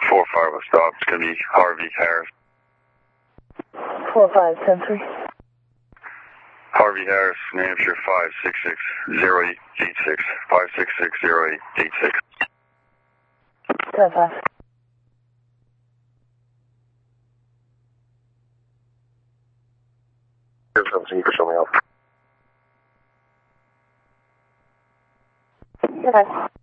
4-5 will stop. It's going to be Harvey Harris. 4573. Harvey Harris, New Hampshire 5660886. 5660886. 75. Here's something you can show me up. Okay.